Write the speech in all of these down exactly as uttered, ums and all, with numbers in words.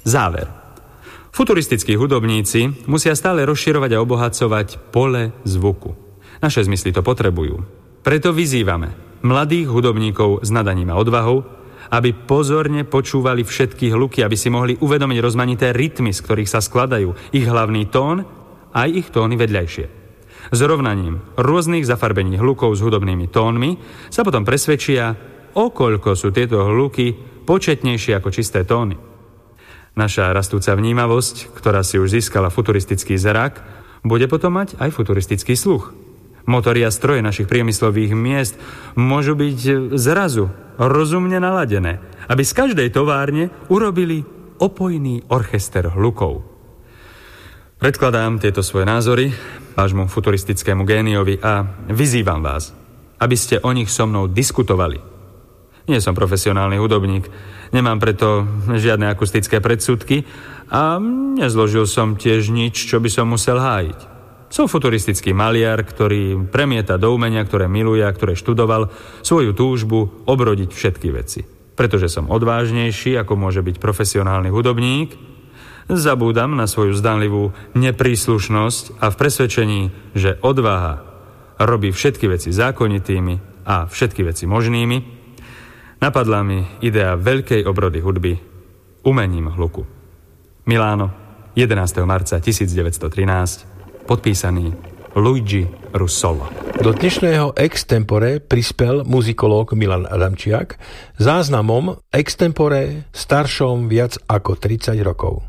Záver. Futuristickí hudobníci musia stále rozširovať a obohacovať pole zvuku. Naše zmysly to potrebujú. Preto vyzývame mladých hudobníkov s nadaním a odvahou, aby pozorne počúvali všetky hluky, aby si mohli uvedomiť rozmanité rytmy, z ktorých sa skladajú ich hlavný tón aj ich tóny vedľajšie. Zrovnaním rôznych zafarbených hlukov s hudobnými tónmi sa potom presvedčia, okoľko sú tieto hluky početnejšie ako čisté tóny. Naša rastúca vnímavosť, ktorá si už získala futuristický zrak, bude potom mať aj futuristický sluch. Motory a stroje našich priemyslových miest môžu byť zrazu rozumne naladené, aby z každej továrne urobili opojný orchester hlukov. Predkladám tieto svoje názory vášmu futuristickému géniovi a vyzývam vás, aby ste o nich so mnou diskutovali. Nie som profesionálny hudobník, nemám preto žiadne akustické predsudky a nezložil som tiež nič, čo by som musel hájiť. Som futuristický maliar, ktorý premieta do umenia, ktoré miluje a ktoré študoval, svoju túžbu obrodiť všetky veci. Pretože som odvážnejší, ako môže byť profesionálny hudobník, zabúdam na svoju zdanlivú nepríslušnosť a v presvedčení, že odvaha robí všetky veci zákonitými a všetky veci možnými, napadla mi idea veľkej obrody hudby umením hluku. Miláno, jedenásteho marca tisícdeväťstotrinásť, podpísaný Luigi Russolo. Do dnešného extempore prispel muzikológ Milan Adamčiak záznamom extempore staršom viac ako tridsať rokov.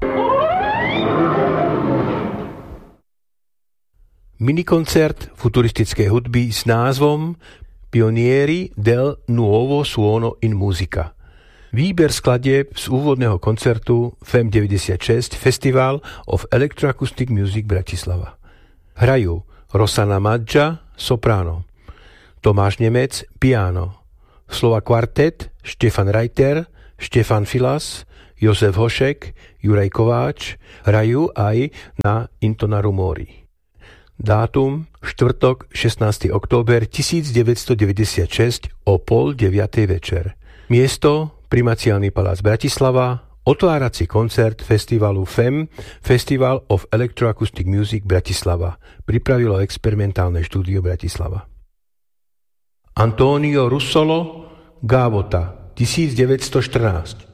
Minikoncert futuristickej hudby s názvom Pionieri del nuovo suono in musica. Výber skladieb z úvodného koncertu F E M deväťdesiatšesť Festival of Electroacoustic Music Bratislava. Hrajú Rossana Maggia, soprano, Tomáš Nemec, piano, Slova kvartet, Štefan Reiter, Štefan Filas, Jozef Hošek, Juraj Kováč, hrajú aj na Intonaru Mori. Dátum štvrtok šiestnásteho október tisícdeväťstodeväťdesiatšesť o pol deviatej večer. Miesto Primaciálny palác Bratislava, otvárací koncert festivalu F E M, Festival of Electroacoustic Music Bratislava. Pripravilo experimentálne štúdio Bratislava. Antonio Russolo, Gávota, tisícdeväťstoštrnásť.